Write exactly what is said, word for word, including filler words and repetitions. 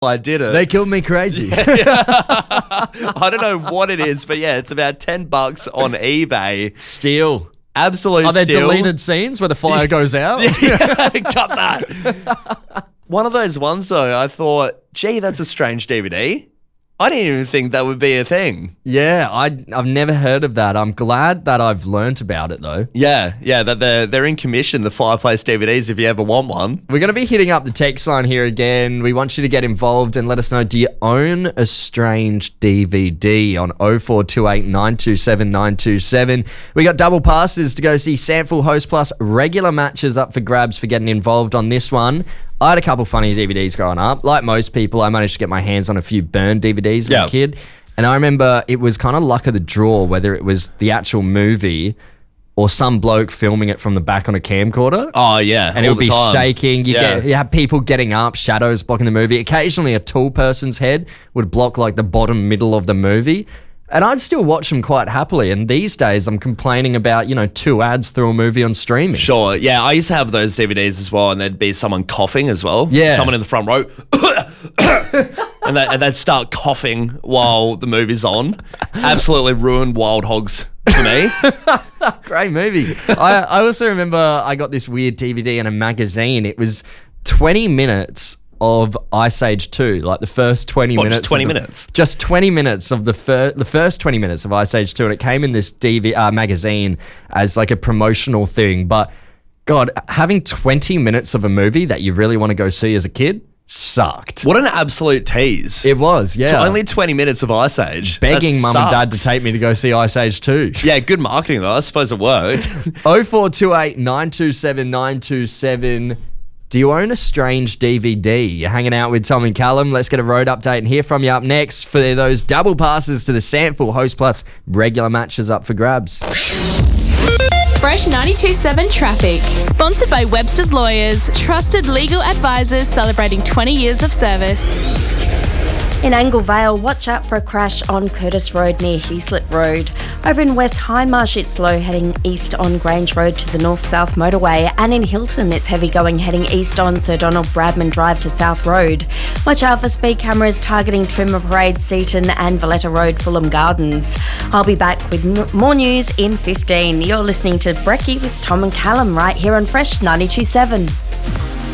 I did it. They killed me crazy. I don't know what it is, but yeah, it's about ten bucks on eBay. Steal. Absolute Are there steal. deleted scenes where the fire goes out? Yeah, cut that. One of those ones though, I thought, gee, that's a strange D V D. I didn't even think that would be a thing. Yeah, I, I've never heard of that. I'm glad that I've learnt about it, though. Yeah, yeah, that they're, they're in commission, the Fireplace D V Ds, if you ever want one. We're going to be hitting up the text line here again. We want you to get involved and let us know, do you own a strange D V D on oh four two eight, nine two seven, nine two seven. We got double passes to go see Samful Host Plus regular matches up for grabs for getting involved on this one. I had a couple funny D V Ds growing up. Like most people, I managed to get my hands on a few burned D V Ds as Yeah. a kid. And I remember it was kind of luck of the draw, whether it was the actual movie or some bloke filming it from the back on a camcorder. Oh, yeah, And it all would the be time. shaking. You, Yeah. get, you have people getting up, shadows blocking the movie. Occasionally a tall person's head would block like the bottom middle of the movie. And I'd still watch them quite happily. And these days I'm complaining about, you know, two ads through a movie on streaming. Sure, yeah, I used to have those D V Ds as well, and there'd be someone coughing as well. Yeah. Someone in the front row. and, they, and they'd start coughing while the movie's on. Absolutely ruined Wild Hogs for me. Great movie. I, I also remember I got this weird D V D in a magazine. It was twenty minutes of Ice Age two, like the first twenty What, minutes. just twenty of the- minutes? Just twenty minutes of the, fir- the first twenty minutes of Ice Age two, and it came in this D V uh, magazine as like a promotional thing. But God, having twenty minutes of a movie that you really want to go see as a kid sucked. What an absolute tease. It was, yeah. To only twenty minutes of Ice Age. Begging That mum and dad to sucks. take me to go see Ice Age two. Yeah, good marketing though. I suppose it worked. oh four two eight, nine two seven, nine two seven. Do you own a strange D V D? You're hanging out with Tom and Callum. Let's get a road update and hear from you up next for those double passes to the Samful Host Plus regular matches up for grabs. Fresh ninety-two point seven Traffic. Sponsored by Webster's Lawyers. Trusted legal advisors celebrating twenty years of service. In Angle Vale, watch out for a crash on Curtis Road near Heaslip Road. Over in West Hindmarsh, it's slow heading east on Grange Road to the north-south motorway. And in Hilton, it's heavy going heading east on Sir Donald Bradman Drive to South Road. Watch out for speed cameras targeting Trimmer Parade, Seaton and Valletta Road, Fulham Gardens. I'll be back with m- more news in fifteen. You're listening to Brekkie with Tom and Callum right here on Fresh ninety-two point seven.